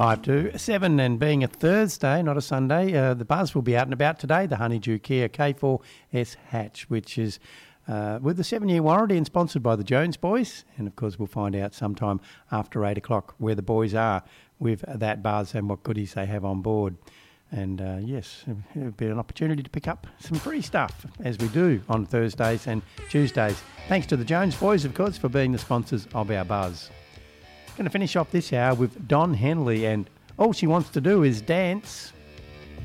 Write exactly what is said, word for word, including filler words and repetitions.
Five to seven, and being a Thursday, not a Sunday, uh, the buzz will be out and about today. The Honeydew Kia K four S hatch, which is uh, with the seven-year warranty and sponsored by the Jones boys. And of course, we'll find out sometime after eight o'clock where the boys are with that buzz and what goodies they have on board. And uh, yes, it'll be an opportunity to pick up some free stuff, as we do on Thursdays and Tuesdays. Thanks to the Jones boys, of course, for being the sponsors of our buzz. Going to finish off this hour with Don Henley, and all she wants to do is dance.